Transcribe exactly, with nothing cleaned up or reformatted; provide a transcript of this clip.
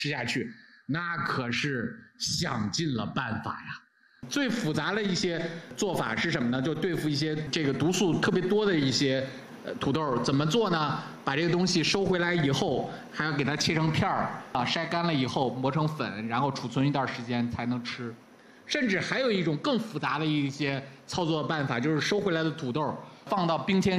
吃下去，那可是想尽了办法呀。最复杂的一些做法是什么呢？就对付一些这个毒素特别多的一些呃土豆，怎么做呢？把这个东西收回来以后，还要给它切成片儿啊，晒干了以后磨成粉，然后储存一段时间才能吃。甚至还有一种更复杂的一些操作办法，就是收回来的土豆放到冰天